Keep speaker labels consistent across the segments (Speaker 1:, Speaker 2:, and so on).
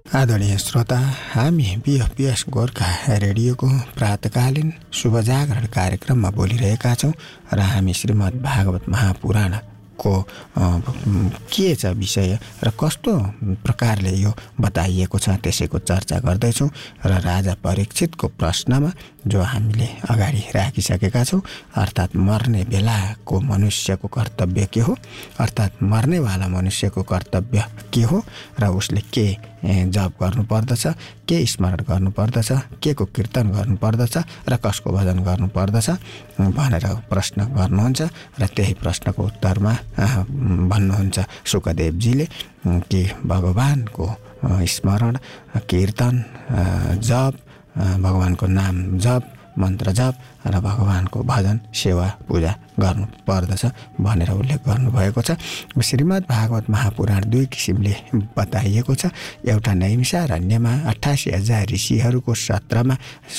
Speaker 1: आदरणीय श्रोता, हामी बिएफपिएस गोर्खा रेडियोको प्रातकालीन शुभ जागरण कार्यक्रममा बोलिरहेका छौँ र हामी श्रीमद् भागवत महापुराणको के छ विषय र कस्तो प्रकारले यो बताइएको छ त्यसैको चर्चा गर्दैछौँ र राजा परीक्षितको प्रश्नमा जो हामीले अगाडि राखिसकेका छौँ, अर्थात् मर्ने बेलाको मनुष्यको कर्तव्य के हो, अर्थात् मर्नेवाला मनुष्यको कर्तव्य के हो र उसले के जप गर्नुपर्दछ, के स्मरण गर्नुपर्दछ, के को कीर्तन गर्नुपर्दछ र कसको भजन गर्नुपर्दछ भनेर प्रश्न गर्नुहुन्छ र त्यही प्रश्नको उत्तरमा भन्नुहुन्छ शुकदेवजीले कि भगवानको स्मरण, कीर्तन, जप, भगवानको नाम जप, मन्त्र जप र भगवानको भजन सेवा पूजा गर्नुपर्दछ भनेर उल्लेख गर्नुभएको छ। श्रीमद् भागवत महापुराण दुई किसिमले बताइएको छ। एउटा नैमिषारण्यमा 88,000 ऋषिहरूको सत्रमा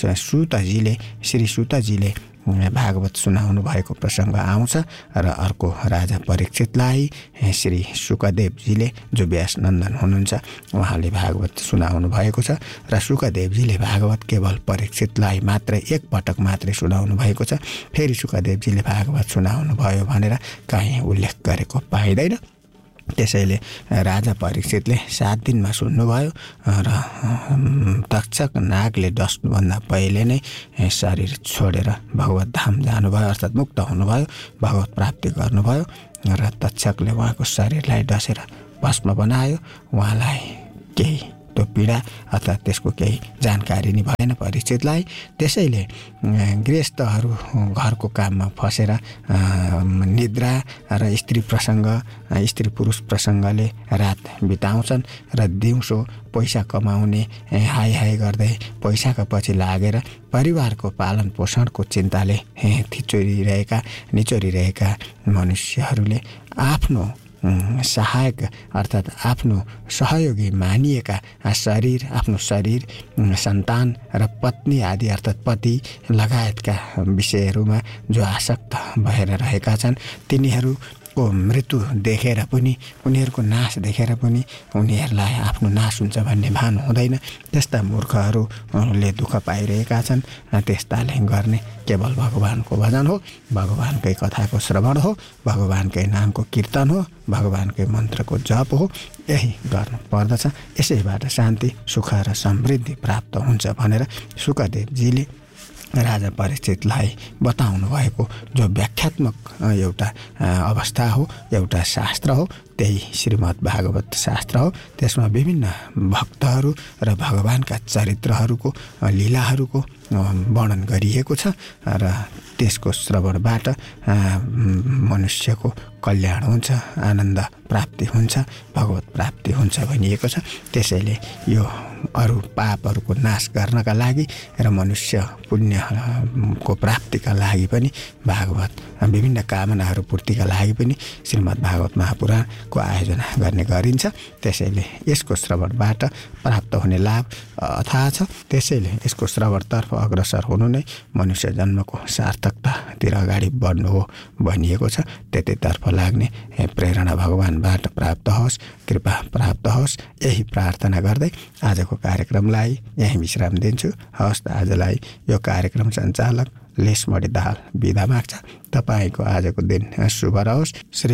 Speaker 1: श्री सुतजीले भागवत सुनाउनु भएको प्रसङ्ग आउँछ र अर्को राजा परीक्षितलाई श्री शुकदेवजीले जो व्यासनन्दन हुनुहुन्छ उहाँले भागवत सुनाउनु भएको छ र शुकदेवजीले भागवत केवल परीक्षितलाई मात्र एक पटक मात्रै सुनाउनु भएको छ। फेरि शुकदेवजीले भागवत सुनाउनु भयो भनेर कहीँ उल्लेख गरेको पाइँदैन। त्यसैले राजा परीक्षितले 7 दिनमा सुन्नुभयो र तक्षक नागले डस्नुभन्दा पहिले नै शरीर छोडेर भगवत धाम जानुभयो, अर्थात् मुक्त हुनुभयो, भगवत प्राप्ति गर्नुभयो र तक्षकले उहाँको शरीरलाई डसेर भस्म बनायो। उहाँलाई केही त्यो पीडा अर्थात् त्यसको केही जानकारी नै भएन परीक्षितलाई। त्यसैले गृहस्थहरू घरको काममा फसेर निद्रा र स्त्री पुरुष प्रसङ्गले रात बिताउँछन् र दिउँसो पैसा कमाउने हाई हाई गर्दै पैसाका पछि लागेर परिवारको पालन पोषणको चिन्ताले निचोरिरहेका मनुष्यहरूले आफ्नो सहायक अर्थात् आफ्नो सहयोगी मानिएका आफ्नो शरीर, सन्तान र पत्नी आदि अर्थात् पति लगायतका विषयहरूमा जो आसक्त भएर रहेका छन् तिनीहरूको मृत्यु देखेर पनि, उनीहरूको नाश देखेर पनि उनीहरूलाई आफ्नो नाश हुन्छ भन्ने भान हुँदैन। त्यस्ता मूर्खहरूले दुःख पाइरहेका छन्। त्यस्ताले गर्ने केवल भगवानको भजन हो, भगवानकै कथाको श्रवण हो, भगवानकै नामको कीर्तन हो, भगवानकै मन्त्रको जप हो। यही गर्नु पर्दछ। यसैबाट शान्ति, सुख र समृद्धि प्राप्त हुन्छ भनेर शुकदेवजीले राजा परीक्षितलाई बताउनु भएको जो व्याख्यात्मक एउटा अवस्था हो, एउटा शास्त्र हो, त्यही श्रीमद् भागवत शास्त्र हो। त्यसमा विभिन्न भक्तहरू र भगवानका चरित्रहरूको लीलाहरूको वर्णन गरिएको छ र त्यसको श्रवणबाट मनुष्यको कल्याण हुन्छ, आनन्द प्राप्ति हुन्छ, भगवत प्राप्ति हुन्छ भनिएको छ। त्यसैले यो अरू पापहरूको नाश गर्नका लागि र मनुष्य पुण्यको प्राप्तिका लागि पनि भागवत विभिन्न कामनाहरू पूर्तिका लागि पनि श्रीमद् भागवत महापुराणको आयोजना गर्ने गरिन्छ। त्यसैले यसको श्रवणबाट प्राप्त हुने लाभ अथाह छ। त्यसैले यसको श्रवणतर्फ अग्रसर हुनु नै मनुष्य जन्मको सार्थकतातिर अगाडि बढ्नु हो भनिएको छ। त्यतैतर्फ लाग्ने प्रेरणा भगवानबाट प्राप्त होस्, कृपा प्राप्त होस्, यही प्रार्थना गर्दै आजको कार्यक्रमलाई यही विश्राम दिन्छु। हवस्, आजलाई यो कार्यक्रम सञ्चालक लेसमणि दाहाल बिदा माग्छ। तपाईँको आजको दिन शुभ रहोस्।